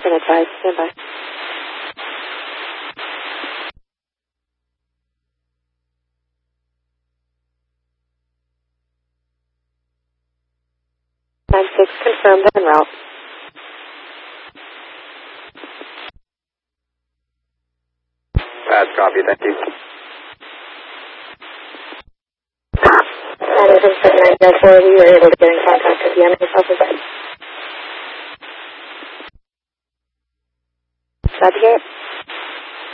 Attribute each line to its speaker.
Speaker 1: Been advised. Stand by. Line 6 confirmed en route.
Speaker 2: That's copy, thank you.
Speaker 1: That is in 7904. We were able to get in contact with the MA's office. Glad to hear it.